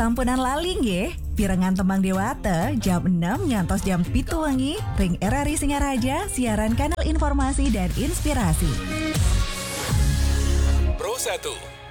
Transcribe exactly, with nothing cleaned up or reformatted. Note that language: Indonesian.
sampunan laling ye. Pirengan tembang dewata jam enam ngantos jam pitu wengi ring R R I Singaraja siaran kanal informasi dan inspirasi. Pro satu